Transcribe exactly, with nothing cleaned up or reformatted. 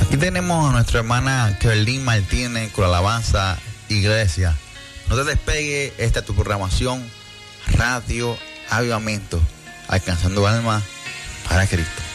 Aquí tenemos a nuestra hermana Kerlin Martínez con la alabanza Iglesia. No te despegue, esta es tu programación Radio Avivamiento, alcanzando almas para Cristo.